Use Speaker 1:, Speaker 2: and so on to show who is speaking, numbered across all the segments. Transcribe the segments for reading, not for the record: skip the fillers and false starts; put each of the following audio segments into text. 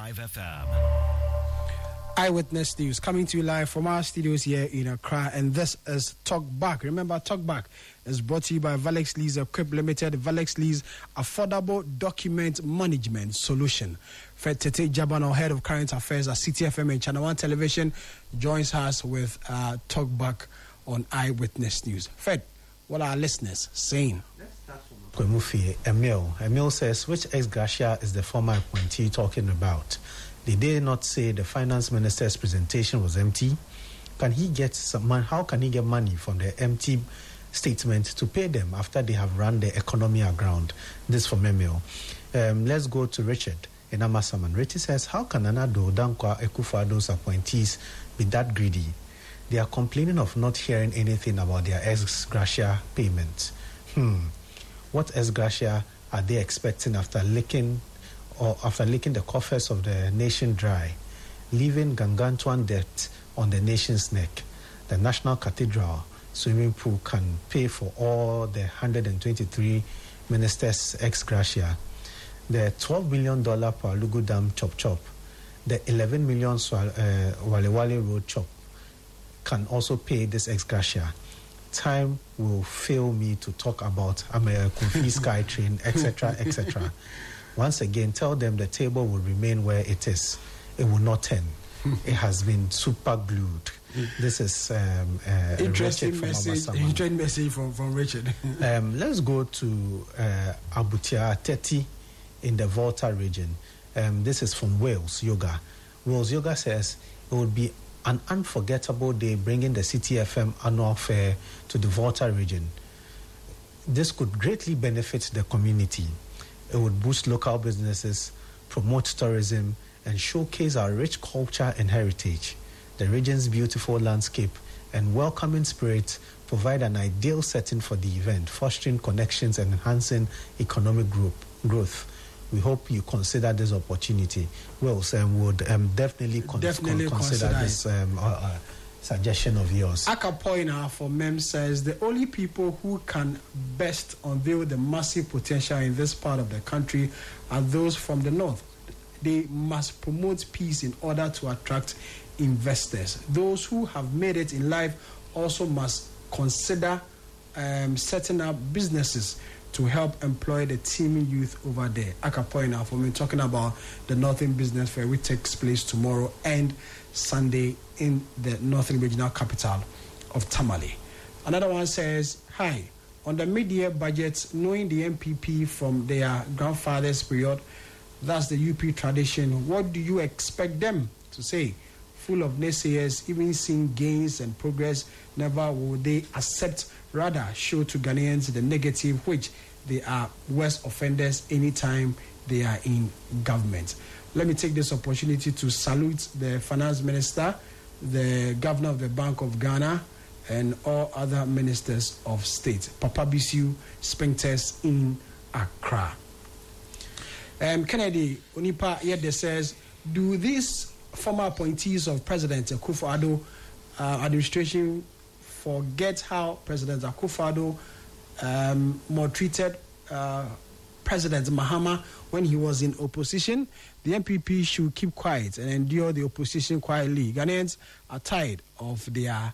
Speaker 1: 105 FM.
Speaker 2: Eyewitness News coming to you live from our studios here in Accra, and this is Talk Back. Remember, Talk Back is brought to you by Valex Lease Equip Limited. Valex Lease, affordable document management solution. Fred Tete Jabano, head of current affairs at CTFM and Channel 1 Television, joins us with Talk Back on Eyewitness News. Fred, what are our listeners saying?
Speaker 3: Let's start from Kwemufi, Emil. Emil says, which ex-gratia is the former appointee talking about? Did they not say the finance minister's presentation was empty? Can he get some money? How can he get money from the empty statement to pay them after they have run the economy aground? This from Emil. Let's go to Richard in Amasaman. Richard says, how can Anado, Dankwa, Akufo-Addo's appointees be that greedy? They are complaining of not hearing anything about their ex-gratia payments. What ex-gratia are they expecting after licking the coffers of the nation dry, leaving gargantuan debt on the nation's neck? The National Cathedral swimming pool can pay for all the 123 ministers' ex-gratia. The $12 million Palugu Dam chop, the 11 million Wale Wale Road chop can also pay this ex-gratia. Time will fail me to talk about Kofi SkyTrain, etc., etc. Once again, tell them the table will remain where it is. It will not turn. It has been super glued. This is
Speaker 2: interesting message from Richard.
Speaker 3: Let's go to Abutia Teti in the Volta region. This is from Wales Yoga. Wales Yoga says it would be an unforgettable day bringing the CTFM annual fair to the Volta region. This could greatly benefit the community. It would boost local businesses, promote tourism, and showcase our rich culture and heritage. The region's beautiful landscape and welcoming spirit provide an ideal setting for the event, fostering connections and enhancing economic growth. We hope you consider this opportunity. Well, Sam would definitely consider this suggestion of yours.
Speaker 2: Akapoina for MEM says the only people who can best unveil the massive potential in this part of the country are those from the north. They must promote peace in order to attract investors. Those who have made it in life also must consider setting up businesses to help employ the teeming youth over there. Akapoina for me, talking about the Northern Business Fair, which takes place tomorrow and Sunday in the Northern Regional Capital of Tamale. Another one says, hi, on the mid-year budget, knowing the MPP from their grandfather's period, that's the UP tradition, what do you expect them to say? Full of naysayers, even seeing gains and progress, never will they accept, rather show to Ghanaians the negative, which they are worse offenders anytime they are in government. Let me take this opportunity to salute the finance minister, the governor of the Bank of Ghana, and all other ministers of state. Papa Bisu Spinkters in Accra. Kennedy Onipa Yede says, do these former appointees of President Akufo-Addo administration forget how President Akufo-Addo maltreated President Mahama when he was in opposition? The MPP should keep quiet and endure the opposition quietly. Ghanaians are tired of their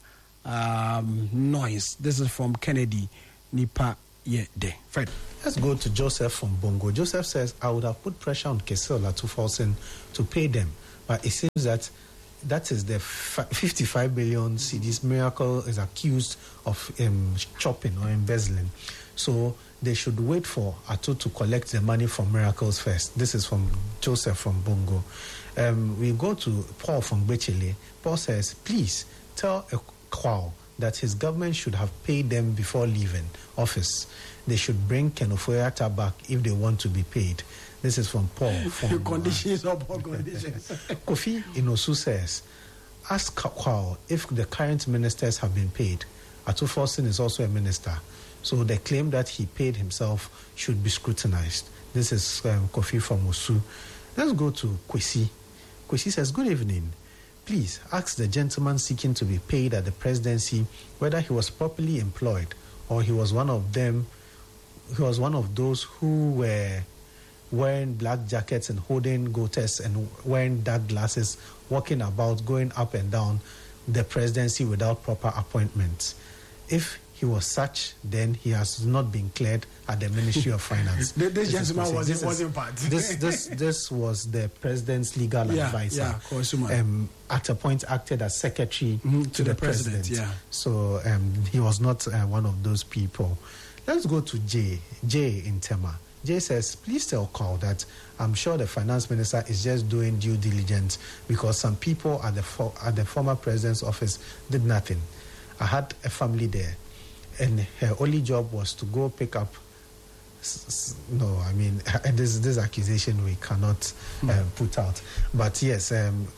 Speaker 2: noise. This is from Kennedy Nipa Yede. Fred.
Speaker 3: Let's go to Joseph from Bongo. Joseph says, I would have put pressure on Kesel Latufalson to pay them, but it seems that is the 55 billion cedis Miracle is accused of chopping or embezzling. So they should wait for Ato to collect the money from Miracles first. This is from Joseph from Bongo. We go to Paul from Bechele. Paul says, please tell Kwao that his government should have paid them before leaving office. They should bring Ken Ofo-Atta back if they want to be paid. This is from Paul. From
Speaker 2: conditions or poor conditions.
Speaker 3: Kofi Inosu says, ask Kwao if the current ministers have been paid. Atuforsen is also a minister. So the claim that he paid himself should be scrutinized. This is Kofi from Osu. Let's go to Kwesi. Kwesi says, good evening. Please ask the gentleman seeking to be paid at the presidency whether he was properly employed or he was one of those who were wearing black jackets and holding goaters and wearing dark glasses, walking about, going up and down the presidency without proper appointments. If he was such, then he has not been cleared at the Ministry of Finance.
Speaker 2: This gentleman wasn't part.
Speaker 3: This was the president's legal advisor. At a point acted as secretary to the president. So he was not one of those people. Let's go to Jay in Tema. Jay says, please tell Carl that I'm sure the finance minister is just doing due diligence because some people at the former president's office did nothing. I had a family there, and her only job was to go pick up. No, I mean, this accusation we cannot put out. But yes,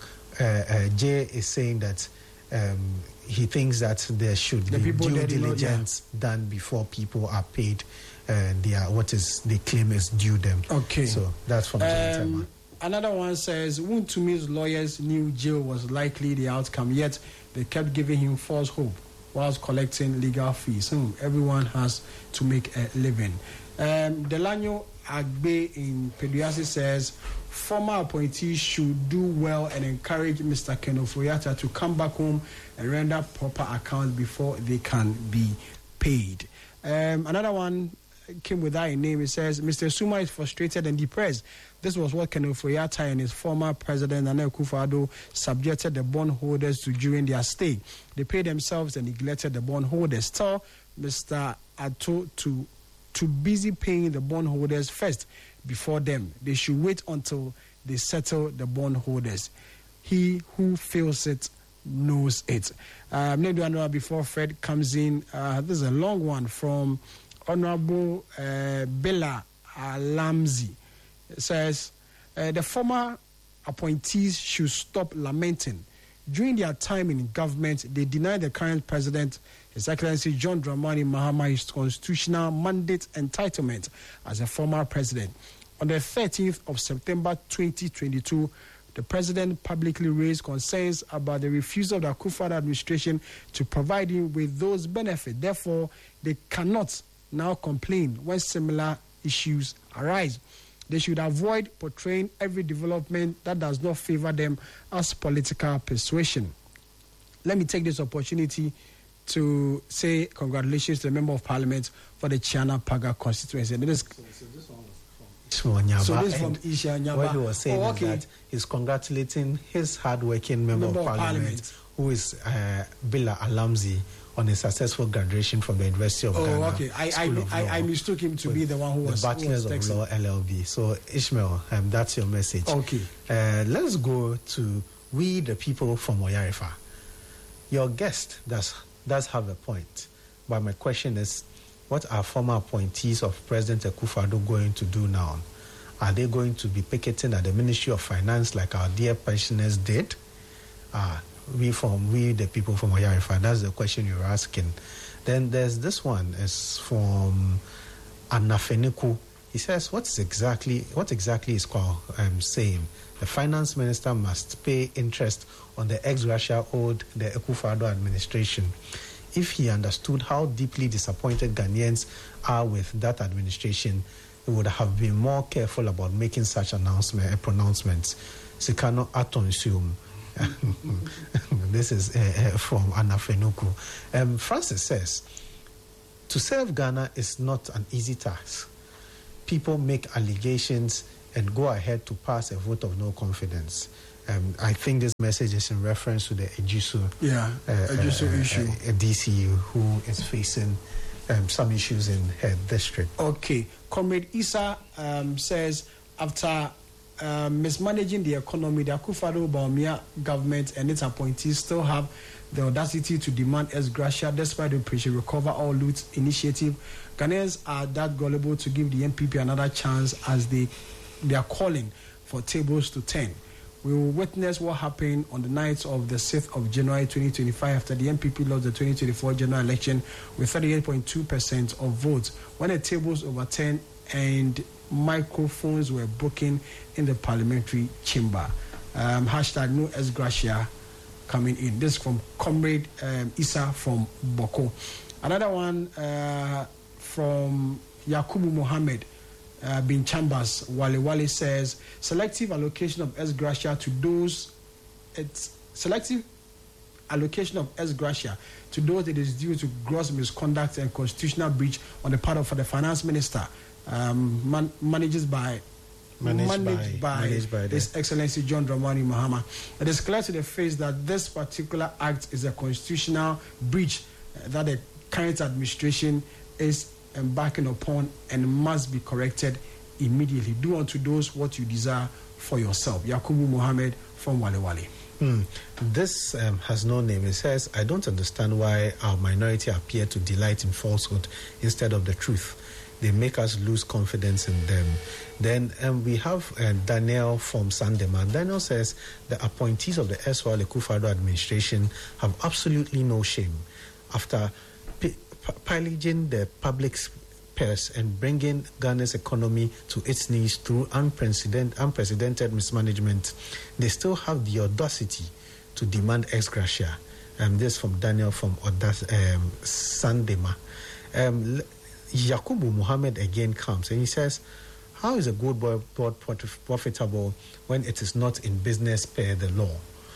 Speaker 3: Jay is saying that he thinks that there should be due diligence done before people are paid what they claim is due them.
Speaker 2: Okay.
Speaker 3: So that's from Jay.
Speaker 2: Another one says, Wuntumi's lawyers knew jail was likely the outcome, yet they kept giving him false hope whilst collecting legal fees. Everyone has to make a living. Delano Agbe in Peduasi says, former appointees should do well and encourage Mr. Ken Ofori-Atta to come back home and render proper accounts before they can be paid. Another one came with that name. It says, Mr. Suma is frustrated and depressed. This was what Ken Ofori-Atta and his former president, Nana Akufo-Addo, subjected the bondholders to during their stay. They paid themselves and neglected the bondholders. Tell Mr. Atto to busy paying the bondholders first before them. They should wait until they settle the bondholders. He who feels it knows it. Before Fred comes in, this is a long one from Honorable Bella Alamzi. It says, the former appointees should stop lamenting. During their time in government, they denied the current president, His Excellency John Dramani Mahama, his constitutional mandate entitlement as a former president. On the 13th of September 2022, the president publicly raised concerns about the refusal of the Akufo-Addo administration to provide him with those benefits. Therefore, they cannot now complain when similar issues arise. They should avoid portraying every development that does not favor them as political persuasion. Let me take this opportunity to say congratulations to the Member of Parliament for the Chiana Paga constituency. So this one was from Isha Nyaba.
Speaker 3: What he was saying is that he's congratulating his hard-working Member of Parliament, who is Billa Alamzi, on a successful graduation from the University of Ghana.
Speaker 2: Oh, okay. I mistook him to be the one who was
Speaker 3: the Bachelors of Law LLB. So, Ishmael, that's your message.
Speaker 2: Okay.
Speaker 3: Let's go to we, the people from Oyarifa. Your guest does have a point, but my question is, what are former appointees of President Akufo-Addo going to do now? Are they going to be picketing at the Ministry of Finance like our dear pensioners did? We, the people from Oyarifa, that's the question you're asking. Then there's this one, is from Anafeniku. He says, what exactly is called saying? The finance minister must pay interest on the ex-gratia owed the Akufo-Addo administration. If he understood how deeply disappointed Ghanaians are with that administration, he would have been more careful about making such pronouncements. Sikano Atonsium. This is from Anafenuku. Francis says, to serve Ghana is not an easy task. People make allegations and go ahead to pass a vote of no confidence. I think this message is in reference to the Ejisu issue. A DCU who is facing some issues in her district.
Speaker 2: Okay. Comrade Issa says, after mismanaging the economy, the Akufo-Addo Bawumia government and its appointees still have the audacity to demand ex-gratia despite the Operation Recover All Loot initiative. Ghanaians are that gullible to give the NPP another chance as they are calling for tables to turn. We will witness what happened on the night of the 6th of January 2025 after the NPP lost the 2024 general election with 38.2% of votes when the tables overturned and microphones were broken in the parliamentary chamber. Hashtag no ex-gratia coming in. This is from Comrade Issa from Boko. Another one from Yakubu Mohammed. Bin Chambers, Wale says selective allocation of ex gratia to those. It's selective allocation of ex gratia to those it is due to gross misconduct and constitutional breach on the part of the finance minister, managed by His Excellency John Dramani Mahama. It is clear to the face that this particular act is a constitutional breach that the current administration is embarking upon and must be corrected immediately. Do unto those what you desire for yourself. Yakubu Mohammed from Wale Wale.
Speaker 3: This has no name. It says, I don't understand why our minority appear to delight in falsehood instead of the truth. They make us lose confidence in them. Then we have Daniel from Sandema. Daniel says the appointees of the Eswal Akufo-Addo administration have absolutely no shame after pillaging the public's purse and bringing Ghana's economy to its knees through unprecedented mismanagement. They still have the audacity to demand ex gratia. This from Daniel from Sandema. Yakubu Muhammad again comes and he says, how is a gold board profitable when it is not in business per the law?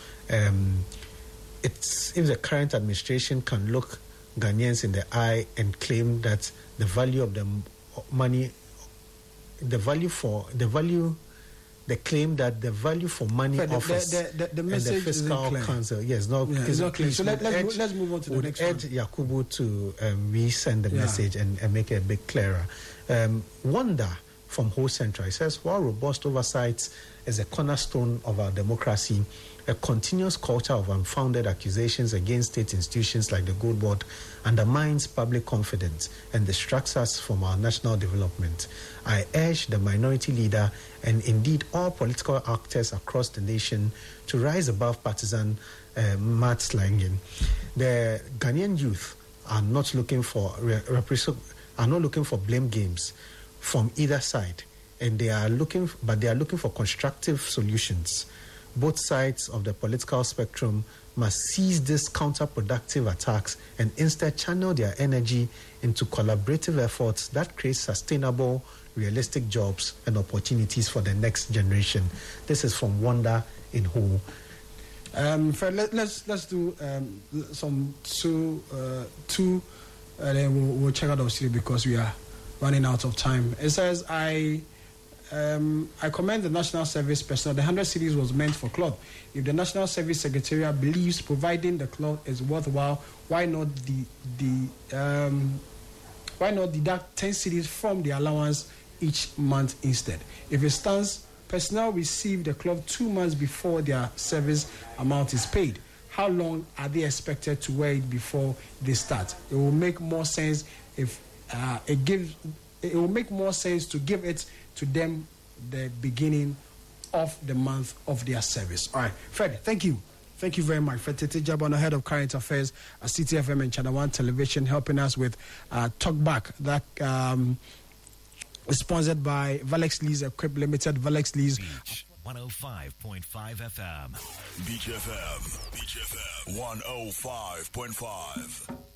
Speaker 3: If the current administration can look Ghanaians in the eye and claim that the value of the money, the claim that the value for money offers
Speaker 2: the message
Speaker 3: and the fiscal council, yes,
Speaker 2: it's not clear. So let's move on to the next one.
Speaker 3: Yakubu to resend the message and make it a bit clearer. Wanda from Ho Central, he says, while robust oversight is a cornerstone of our democracy, a continuous culture of unfounded accusations against state institutions like the Gold Board undermines public confidence and distracts us from our national development. I urge the minority leader and indeed all political actors across the nation to rise above partisan mudslinging. The Ghanaian youth are not looking for blame games from either side, and they are looking for constructive solutions. Both sides of the political spectrum must seize these counterproductive attacks and instead channel their energy into collaborative efforts that create sustainable, realistic jobs and opportunities for the next generation. This is from Wanda in Ho.
Speaker 2: Fred, let's do some two, and then we'll check out our city because we are running out of time. It says, I commend the National Service personnel. The 100 cedis was meant for cloth. If the National Service Secretariat believes providing the cloth is worthwhile, why not deduct 10 cedis from the allowance each month instead? If it stands, personnel receive the cloth 2 months before their service amount is paid. How long are they expected to wear it before they start? It will make more sense if it will make more sense to give it to them the beginning of the month of their service. All right, Fred, thank you. Thank you very much. Fred Tete Jabon, head of current affairs at CTFM and Channel 1 Television, helping us with Talk Back. That is sponsored by Valex Lease Equip Limited. Valex Lease.
Speaker 1: Beach 105.5 FM. Beach FM 105.5.